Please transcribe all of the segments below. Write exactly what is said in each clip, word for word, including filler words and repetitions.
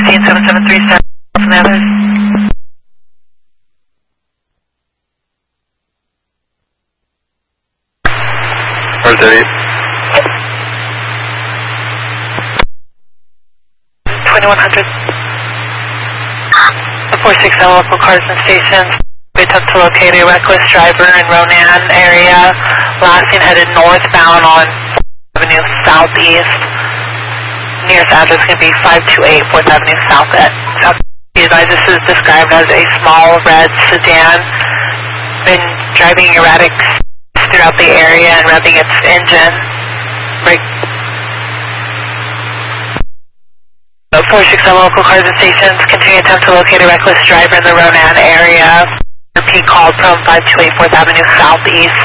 fifteen seven seven three seven from the others. four thirty. twenty-one hundred. four six seven local cars and stations. We attempt to locate a reckless driver in Ronan area. Last seen headed northbound on Avenue Southeast. Nearest address is going to be five two eight fourth Avenue South. South. Be advised, this is described as a small red sedan. Been driving erratic throughout the area and revving its engine. Break. four six seven local cars and stations. Continue attempt to locate a reckless driver in the Ronan area. Repeat called from five two eight fourth Avenue Southeast.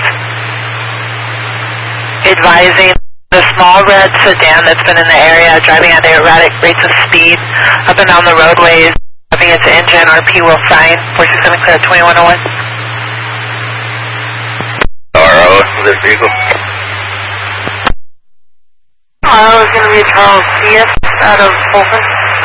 Advising the small red sedan that's been in the area driving at erratic rates of speed up and down the roadways, having its engine. R P will sign. four six seven clear twenty-one oh one. R O, this vehicle. R O is going to be Charles Diaz out of Fulton.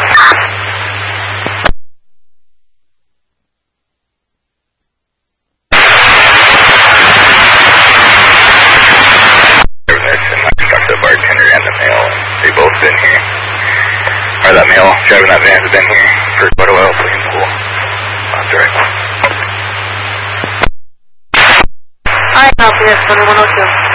That male driving that van has been here for quite a while, so he's cool. That's right. Hi, Alpha, twenty-one oh two.